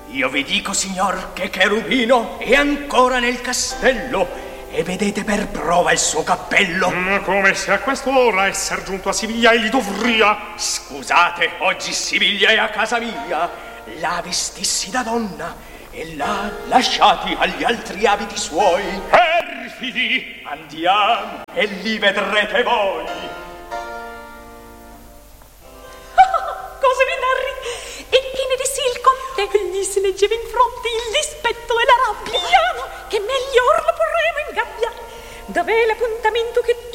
Io vi dico, signor, che Cherubino è ancora nel castello e vedete per prova il suo cappello. Ma come se a quest'ora esser giunto a Siviglia egli dovria... Scusate, oggi Siviglia è a casa mia. La vestissi da donna e la lasciati agli altri abiti suoi. Perfidi! Andiamo e li vedrete voi. Cosa vi narri? E che ne dissi il conte? Gli si leggeva in fronte il dispetto e la rabbia. Piano, che meglio lo porremo in gabbia. Dov'è l'appuntamento che